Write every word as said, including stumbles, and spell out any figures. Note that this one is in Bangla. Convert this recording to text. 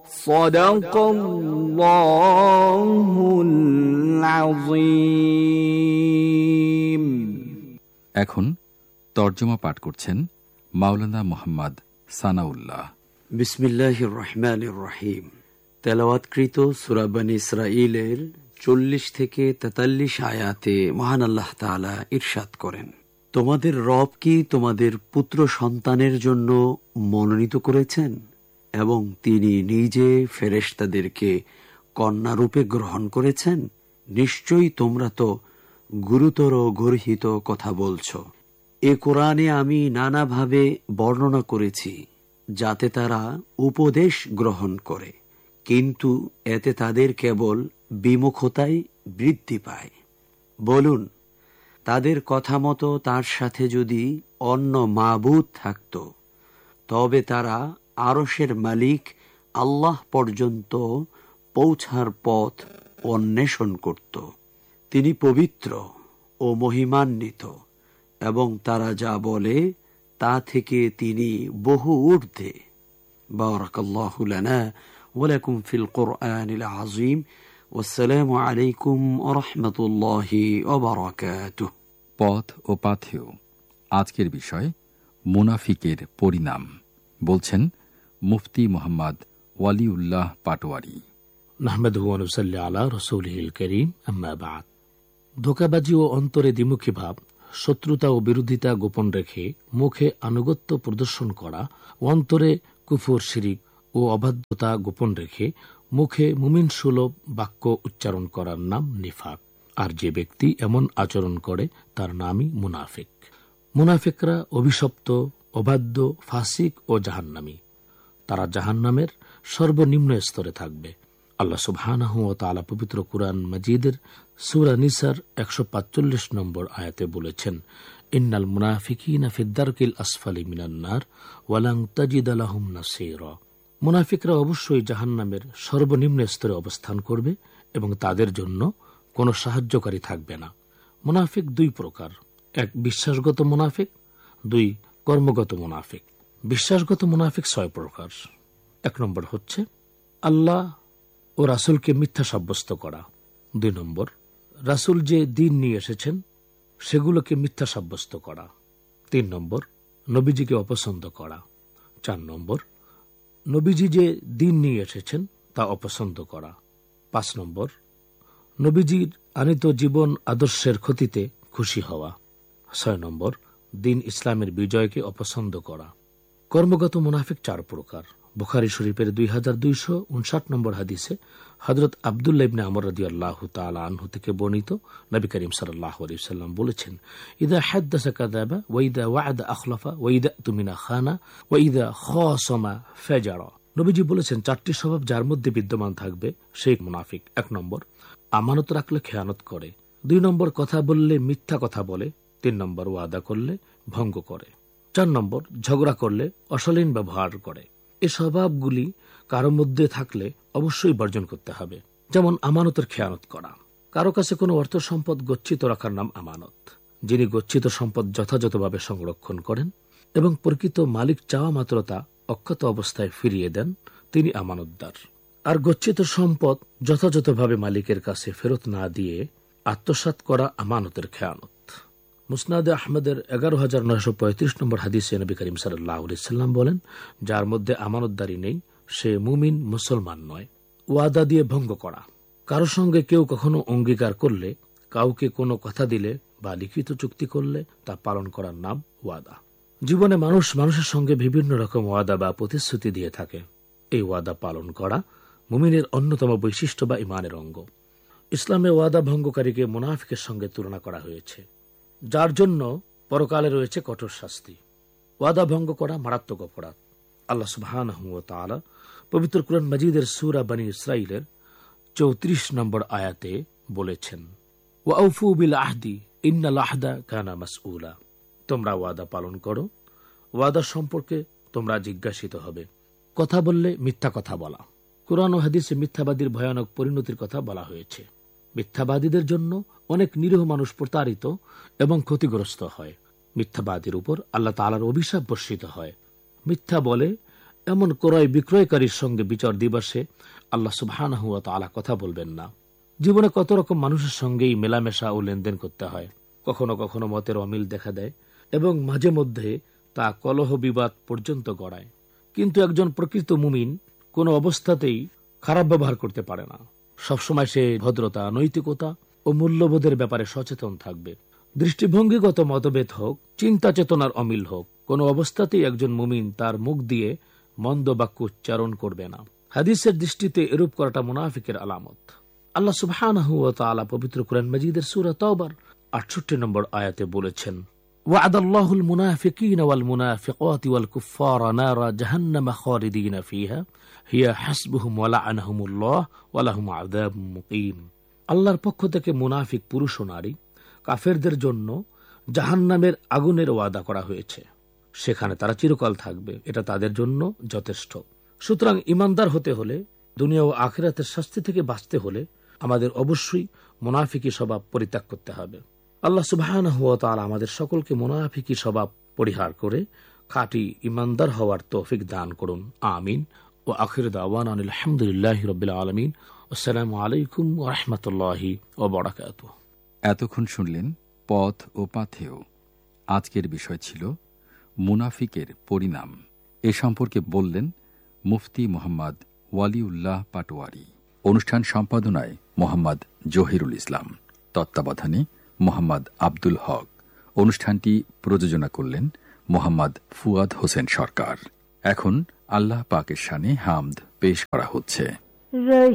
সাদাকাল্লাহুল আযীম। এখন তর্জমা পাঠ করছেন মাওলানা মুহাম্মদ সানাউল্লাহ। বিসমিল্লাহির রহমানির রহিম। তেলাওয়াতকৃত সূরা বনী ইসরাঈলের চল্লিশ থেকে তেতাল্লিশ আয়াতে মহান আল্লাহ তাআলা ইরশাদ করেন, তোমাদের রব কি তোমাদের পুত্র সন্তানের জন্য মনোনীত করেছেন এবং তিনি নিজে ফেরেশতাদেরকে কন্যারূপে গ্রহণ করেছেন? নিশ্চয়ই তোমরা তো গুরুতর গর্হিত কথা বলছ। এ কোরআনে আমি নানাভাবে বর্ণনা করেছি যাতে তারা উপদেশ গ্রহণ করে, কিন্তু এতে তাদের কেবল বিমুখতাই বৃদ্ধি পায়। বলুন, তাদের কথা মতো তার সাথে যদি অন্য মাবুদ থাকত, তবে তারা আরশের মালিক আল্লাহ পর্যন্ত পৌঁছার পথ অন্বেষণ করত। তিনি পবিত্র ও মহিমান্বিত এবং তারা যা বলে তা থেকে তিনি বহু ঊর্ধ্বে। বারাকাল্লাহু লানা ওয়া লাকুম ফিল কুরআনিল আযীম। ওয়াসসালামু আলাইকুম ওয়া রাহমাতুল্লাহি ওয়া বারাকাতুহু। পথ ও পাথেয় আজকের বিষয় মুনাফিকের পরিণাম, বলছেন মুফতি মোহাম্মদ ওয়ালিউল্লাহ পাটোয়ারি। নাহমাদুহু ওয়া নুসাল্লি আলা রাসূলিহিল কারীম, আম্মা বা'দ। ধোঁকাবাজি ও অন্তরে দ্বিমুখী ভাব, শত্রুতা ও বিরোধিতা গোপন রেখে মুখে আনুগত্য প্রদর্শন করা, অন্তরে কুফর, শিরিক ও অবাধ্যতা গোপন রেখে মুখে মুমিন সুলভ বাক্য উচ্চারণ করার নাম নিফাক। আর যে ব্যক্তি এমন আচরণ করে তার নামই মুনাফিক। মুনাফিকরা অভিশপ্ত, অবাধ্য, ফাসিক ও জাহান্নামী। তারা জাহান্নামের সর্বনিম্ন স্তরে থাকবে। আল্লাহ সুবহানাহু ওয়া তাআলা পবিত্র কুরআন মাজিদের সূরা নিসার একশো পাঁচচল্লিশ নম্বর আয়াতে বলেছেন, ইন্নাল মুনাফিকিনা ফিদ দারকিল আসফালি মিনান নার ওয়া লান তাজিদা লাহুম নাসীরা। মুনাফিকরা অবশ্যই জাহান্নামের সর্বনিম্ন স্তরে অবস্থান করবে এবং তাদের জন্য কোনো সাহায্যকারী থাকবে না। মুনাফিক দুই প্রকার, এক বিশ্বাসগত মুনাফিক, দুই কর্মগত মুনাফিক। বিশ্বাসগত মুনাফিক ছয় প্রকার। এক নম্বর হচ্ছে আল্লাহ ও রাসূলকে মিথ্যা সাব্যস্ত করা। দুই নম্বর, রাসূল যে দিন নিয়ে এসেছেন সেগুলোকে মিথ্যা সাব্যস্ত করা। তিন নম্বর, নবীজিকে অপছন্দ করা। চার নম্বর, নবীজি যে দিন নিয়ে এসেছেন তা অপছন্দ করা। পাঁচ নম্বর, নবীজির আনিত জীবন আদর্শের ক্ষতিতে খুশি হওয়া। ছয় নম্বর, দিন ইসলামের বিজয়কে অপছন্দ করা। কর্মগত মুনাফিক চার প্রকার। বুখারী শরীফের দুই হাজার দুইশো উনষাট নম্বর হাদিসে হযরত আব্দুল্লাহ ইবনে আমর রাদিয়াল্লাহু তাআলা আনহু থেকে বর্ণিত, নবী করিম সাল্লাল্লাহু আলাইহি ওয়াসাল্লাম বলেছেন, ইযা হাদাসা কাযাবা ওয়া ইযা ওয়া'আদা আখলাফা ওয়া ইযা তুমিনা খানা ওয়া ইযা খাসামা ফাজারা। নবীজি বলেছেন, চারটি স্বভাব যার মধ্যে বিদ্যমান থাকবে সেই মুনাফিক। এক নম্বর, আমানত রাখলে খেয়ানত করে। দুই নম্বর, কথা বললে মিথ্যা কথা বলে। তিন নম্বর, ওয়াদা করলে ভঙ্গ করে। চার নম্বর, ঝগড়া করলে অশালীন ব্যবহার করে। এই স্বভাবগুলি কারো মধ্যে থাকলে অবশ্যই বর্জন করতে হবে। যেমন আমানতের খেয়ানত করা। কারো কাছে কোনো অর্থ সম্পদ গচ্ছিত রাখার নাম আমানত। যিনি গচ্ছিত সম্পদ যথাযথভাবে সংরক্ষণ করেন এবং প্রকৃত মালিক চাওয়া মাত্র তা অক্ষত অবস্থায় ফিরিয়ে দেন, তিনি আমানতদার। আর গচ্ছিত সম্পদ যথাযথভাবে মালিকের কাছে ফেরত না দিয়ে আত্মসাৎ করা আমানতের খেয়ানত। মুসনাদে আহমদের এগারো হাজার নয়শো পঁয়ত্রিশ নম্বর হাদিসে নবী করিম সাল্লাল্লাহু আলাইহি ওয়াসাল্লাম বলেন, যার মধ্যে আমানতদারি নেই সে মুমিন মুসলমান নয়। ওয়াদা দিয়ে ভঙ্গ করা। কারো সঙ্গে কেউ কখনো অঙ্গীকার করলে, কাউকে কোনো কথা দিলে বা লিখিত চুক্তি করলে তা পালন করার নাম ওয়াদা। জীবনে মানুষ মানুষের সঙ্গে বিভিন্ন রকম ওয়াদা বা প্রতিশ্রুতি দিয়ে থাকে। এই ওয়াদা পালন করা মুমিনের অন্যতম বৈশিষ্ট্য বা ইমানের অঙ্গ। ইসলামে ওয়াদা ভঙ্গকারীকে মুনাফিকের সঙ্গে তুলনা করা হয়েছে, যার জন্য পরকালে রয়েছে কঠোর শাস্তি। ওয়াদা ভঙ্গ করা মারাত্মক অপরাধ। আল্লাহ সুবহানাহু ওয়া তাআলা পবিত্র কুরআন মাজিদের সূরা বনী ইসরাঈলের চৌত্রিশ নম্বর আয়াতে বলেছেন, ওয়াউফু বিল আহদি ইন্নাল আহদা কানা মাসউলা। তোমরা ওয়াদা পালন করো, ওয়াদা সম্পর্কে তোমরা জিজ্ঞাসিত হবে। কথা বললে মিথ্যা কথা বলা। কুরআন ও হাদিসে মিথ্যাবাদীর ভয়ানক পরিণতির কথা বলা হয়েছে। মিথ্যাবাদীদের জন্য অনেক নিরীহ মানুষ প্রতারিত এবং ক্ষতিগ্রস্ত হয়। মিথ্যাবাদীর উপর আল্লাহ তাআলার অভিশাপ বর্ষিত হয়। মিথ্যা বলে এমন ক্রয় বিক্রয়কারীর সঙ্গে বিচার দিবসে আল্লাহ সুবহানাহু ওয়া তাআলা কথা বলবেন না। জীবনে কত রকম মানুষের সঙ্গেই মেলামেশা ও লেনদেন করতে হয়। কখনো কখনো মতের অমিল দেখা দেয় এবং মাঝে মধ্যে তা কলহ বিবাদ পর্যন্ত গড়ায়। কিন্তু একজন প্রকৃত মুমিন কোনো অবস্থাতেই খারাপ ব্যবহার করতে পারে না। সবসময় সে ভদ্রতা, নৈতিকতা ও মূল্যবোধের ব্যাপারে সচেতন থাকবে। দৃষ্টিভঙ্গিগত মতভেদ হোক, চিন্তা চেতনার অমিল হোক, কোনো অবস্থাতেই একজন মুমিন তার মুখ দিয়ে মন্দ বাক্য উচ্চারণ করবে না। হাদিসের দৃষ্টিতে এরূপ করাটা মুনাফিকের আলামত। আল্লাহ সুবহানাহু ওয়া তাআলা পবিত্র কুরআন মাজিদের সূরা তাওবার আটষট্টি নম্বর আয়াতে বলেছেন, ওয়া'দাল্লাহুল মুনাফিকিনা ওয়াল মুনাফিকাতি ওয়াল কুফফারা নারা জাহান্নামা খালিদিনা ফিহা হিয়া হাসবুহুম ওয়া লা'আনাহুমুল্লাহ ওয়া লাহুম আযাবুম মুকিম। আল্লাহর পক্ষ থেকে মুনাফিক পুরুষ ও নারী কাফেরদের জন্য জাহান্নামের আগুনের ওয়াদা করা হয়েছে, সেখানে তারা চিরকাল থাকবে, এটা তাদের জন্য যথেষ্ট। সুতরাং ইমানদার হতে হলে, দুনিয়া ও আখিরাতের শাস্তি থেকে বাঁচতে হলে আমাদের অবশ্যই মুনাফিকি স্বভাব পরিত্যাগ করতে হবে। আল্লাহ সুবহানাহু ওয়া তাআলা আমাদের সকলকে মুনাফিকি স্বভাব পরিহার করে খাঁটি ইমানদার হওয়ার তৌফিক দান করুন। আমিন। ও আখির দাওয়ানা আলহামদুলিল্লাহি রাব্বিল আলামিন। আসসালামু আলাইকুম ওয়া রাহমাতুল্লাহি ওয়া বারাকাতুহু। এতক্ষণ শুনলেন পথ ও পাথেয়। আজকের বিষয় ছিল মুনাফিকের পরিণাম। এ সম্পর্কে বললেন মুফতি মোহাম্মদ ওয়ালিউল্লাহ পাটোয়ারি। অনুষ্ঠান সম্পাদনায় মোহাম্মদ জহিরুল ইসলাম, তত্ত্বাবধানে মোহাম্মদ আব্দুল হক। অনুষ্ঠানটি প্রযোজনা করলেন মোহাম্মদ ফুয়াদ হোসেন সরকার। এখন আল্লাহ পাকের শানে হামদ পেশ করা হচ্ছে।